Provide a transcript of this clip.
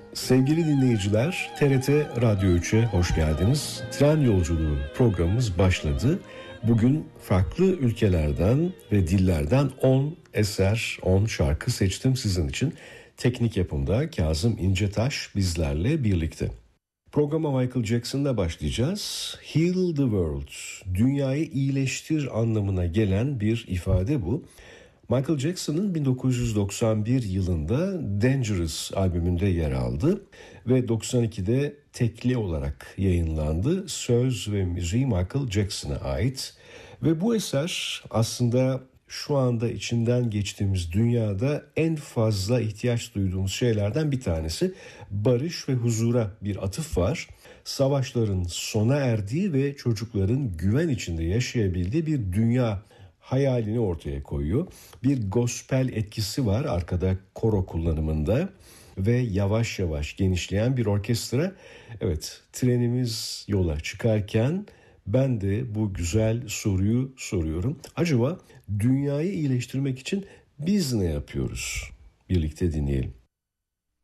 Sevgili dinleyiciler, TRT Radyo 3'e hoş geldiniz. Tren Yolculuğu programımız başladı. Bugün farklı ülkelerden ve dillerden 10 eser, 10 şarkı seçtim sizin için. Teknik yapımda Kazım İncetaş bizlerle birlikte. Programa Michael Jackson'la başlayacağız. Heal the world, dünyayı iyileştir anlamına gelen bir ifade bu. Michael Jackson'ın 1991 yılında Dangerous albümünde yer aldı ve 92'de tekli olarak yayınlandı. Söz ve müziği Michael Jackson'a ait ve bu eser aslında şu anda içinden geçtiğimiz dünyada en fazla ihtiyaç duyduğumuz şeylerden bir tanesi. Barış ve huzura bir atıf var. Savaşların sona erdiği ve çocukların güven içinde yaşayabildiği bir dünya hayalini ortaya koyuyor. Bir gospel etkisi var arkada koro kullanımında ve yavaş yavaş genişleyen bir orkestra. Evet, trenimiz yola çıkarken ben de bu güzel soruyu soruyorum. Acaba dünyayı iyileştirmek için biz ne yapıyoruz? Birlikte dinleyelim.